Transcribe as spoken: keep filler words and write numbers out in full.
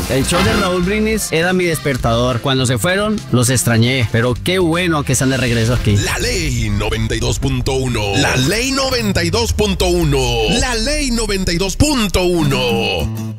El show de Raúl Brindis era mi despertador. Cuando se fueron, los extrañé. Pero qué bueno que están de regreso aquí. La Ley noventa y dos punto uno. La Ley noventa y dos punto uno. La Ley noventa y dos punto uno.